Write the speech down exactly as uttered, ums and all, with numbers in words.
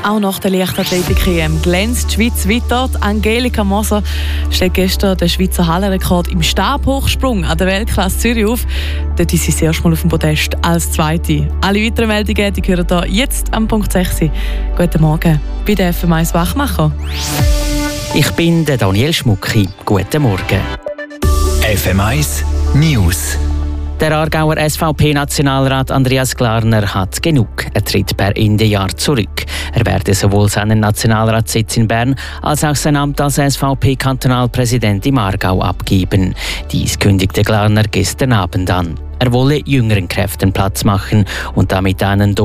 Auch nach der Leichtathletik-E M glänzt die Schweiz weiter. Angelika Moser stellt gestern den Schweizer Hallenrekord im Stabhochsprung an der Weltklasse Zürich auf. Dort ist sie das erste Mal auf dem Podest als Zweite. Alle weiteren Meldungen die hören hier jetzt am Punkt sechs. Guten Morgen bei der F M eins Wachmacher. Ich bin der Daniel Schmucki. Guten Morgen. F M eins News. Der Aargauer S V P-Nationalrat Andreas Glarner hat genug. Er tritt per Ende Jahr zurück. Er werde sowohl seinen Nationalratssitz in Bern als auch sein Amt als S V P-Kantonalpräsident im Aargau abgeben. Dies kündigte Glarner gestern Abend an. Er wolle jüngeren Kräften Platz machen und damit einen